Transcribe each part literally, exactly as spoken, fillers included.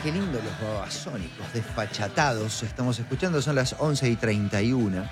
qué lindo los babasónicos, desfachatados. Estamos escuchando, son las once y treinta y uno.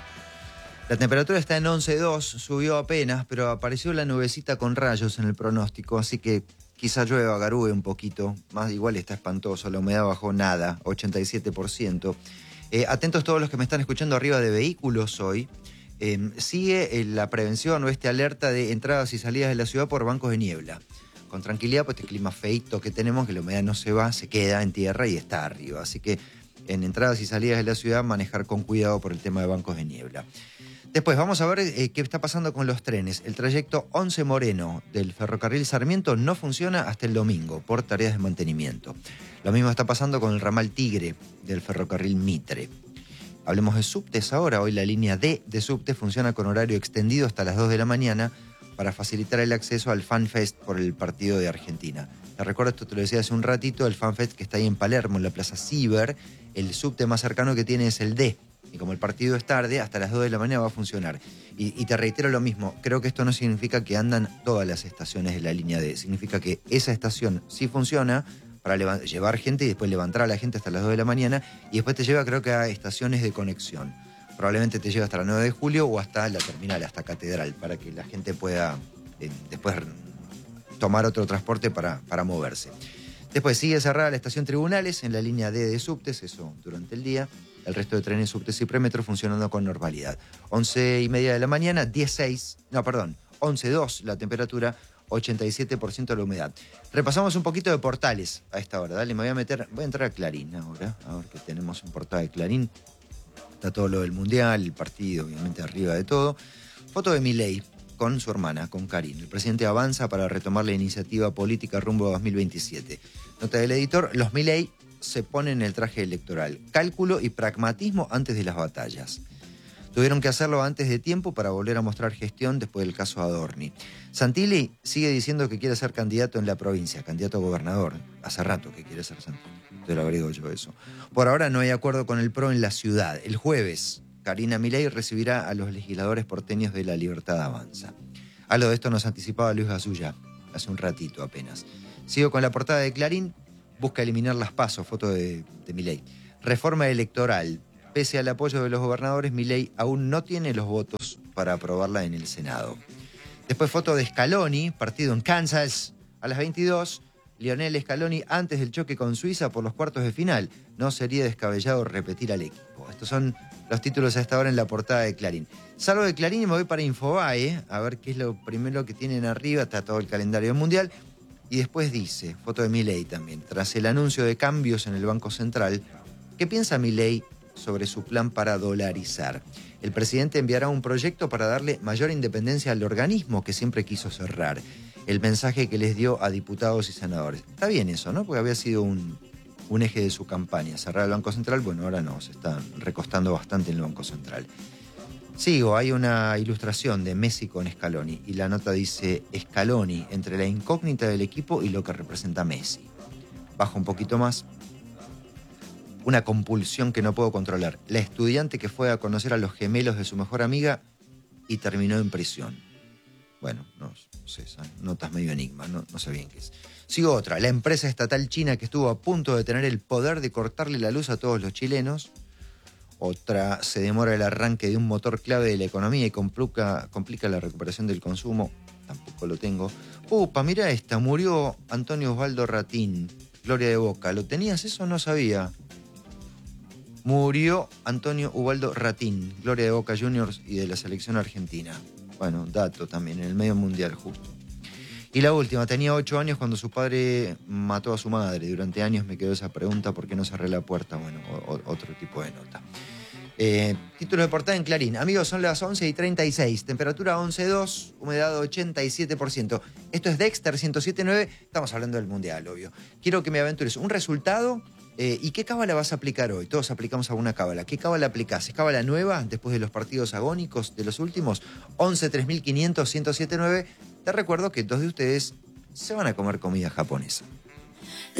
La temperatura está en once coma dos, subió apenas, pero apareció la nubecita con rayos en el pronóstico, así que quizá llueva, garúe un poquito. Más igual está espantoso, la humedad bajó nada, ochenta y siete por ciento. Eh, atentos todos los que me están escuchando arriba de vehículos hoy. Eh, sigue eh, la prevención o este alerta de entradas y salidas de la ciudad por bancos de niebla. Con tranquilidad, pues este clima feito que tenemos, que la humedad no se va, se queda en tierra y está arriba. Así que en entradas y salidas de la ciudad, manejar con cuidado por el tema de bancos de niebla. Después vamos a ver eh, qué está pasando con los trenes. El trayecto once Moreno del ferrocarril Sarmiento no funciona hasta el domingo por tareas de mantenimiento. Lo mismo está pasando con el ramal Tigre del ferrocarril Mitre. Hablemos de subtes ahora. Hoy la línea D de subte funciona con horario extendido hasta las dos de la mañana para facilitar el acceso al FanFest por el partido de Argentina. Te recuerdo, esto te lo decía hace un ratito, el FanFest que está ahí en Palermo, en la Plaza Ciber. El subte más cercano que tiene es el D. Y como el partido es tarde, hasta las dos de la mañana va a funcionar. Y, y te reitero lo mismo, creo que esto no significa que andan todas las estaciones de la línea D. Significa que esa estación sí funciona para llevar gente y después levantar a la gente hasta las dos de la mañana. Y después te lleva, creo que, a estaciones de conexión. Probablemente te lleve hasta la nueve de julio o hasta la terminal, hasta Catedral, para que la gente pueda eh, después tomar otro transporte para, para moverse. Después sigue cerrada la estación Tribunales en la línea D de subtes, eso durante el día. El resto de trenes, subtes y premetro funcionando con normalidad. once y media de la mañana, diez seis, no, perdón, once dos la temperatura, ochenta y siete por ciento la humedad. Repasamos un poquito de portales a esta hora, dale, me voy a meter, voy a entrar a Clarín ahora, a ver que tenemos un portal de Clarín. Está todo lo del Mundial, el partido, obviamente arriba de todo. Foto de Milei con su hermana, con Karin. El presidente avanza para retomar la iniciativa política rumbo a dos mil veintisiete. Nota del editor, los Milei se ponen el traje electoral. Cálculo y pragmatismo antes de las batallas. Tuvieron que hacerlo antes de tiempo para volver a mostrar gestión después del caso Adorni. Santilli sigue diciendo que quiere ser candidato en la provincia, candidato a gobernador. Hace rato que quiere ser Santilli. Te lo agrego yo eso. Por ahora no hay acuerdo con el P R O en la ciudad. El jueves, Karina Milei recibirá a los legisladores porteños de La Libertad Avanza. Algo de esto nos anticipaba Luis Gasulla hace un ratito apenas. Sigo con la portada de Clarín. Busca eliminar las PASO, foto de, de Milei. Reforma electoral. Pese al apoyo de los gobernadores, Milei aún no tiene los votos para aprobarla en el Senado. Después foto de Scaloni, partido en Kansas, a las veintidós. Lionel Scaloni antes del choque con Suiza por los cuartos de final. No sería descabellado repetir al equipo. Estos son los títulos a esta hora en la portada de Clarín. Salgo de Clarín y me voy para Infobae, a ver qué es lo primero que tienen arriba. Está todo el calendario mundial. Y después dice, foto de Milei también, tras el anuncio de cambios en el Banco Central, ¿qué piensa Milei sobre su plan para dolarizar? El presidente enviará un proyecto para darle mayor independencia al organismo que siempre quiso cerrar. El mensaje que les dio a diputados y senadores. Está bien eso, ¿no? Porque había sido un, un eje de su campaña. Cerrar el Banco Central, bueno, ahora no, se están recostando bastante en el Banco Central. Sigo, hay una ilustración de Messi con Scaloni y la nota dice Scaloni entre la incógnita del equipo y lo que representa Messi. Bajo un poquito más. Una compulsión que no puedo controlar. La estudiante que fue a conocer a los gemelos de su mejor amiga y terminó en prisión. Bueno, no, no sé, esa nota es medio enigma, no, no sé bien qué es. Sigo otra, la empresa estatal china que estuvo a punto de tener el poder de cortarle la luz a todos los chilenos. Otra, se demora el arranque de un motor clave de la economía y complica, complica la recuperación del consumo. Tampoco lo tengo. Upa, mira esta, murió Antonio Osvaldo Ratín, Gloria de Boca. ¿Lo tenías eso? No sabía. Murió Antonio Ubaldo Ratín, Gloria de Boca Juniors y de la selección argentina. Bueno, dato también, en el medio mundial justo. Y la última, tenía ocho años cuando su padre mató a su madre. Durante años me quedó esa pregunta, ¿por qué no cerré la puerta? Bueno, o, o, otro tipo de nota. Eh, título de portada en Clarín. Amigos, son las once y treinta y seis. Temperatura once coma dos, humedad ochenta y siete por ciento. Esto es Dexter ciento siete punto nueve. Estamos hablando del mundial, obvio. Quiero que me aventures un resultado. Eh, ¿Y qué cábala vas a aplicar hoy? Todos aplicamos alguna cábala. ¿Qué cábala aplicás? ¿Es cábala nueva después de los partidos agónicos de los últimos? once tres mil quinientos, ciento siete punto nueve. Te recuerdo que dos de ustedes se van a comer comida japonesa.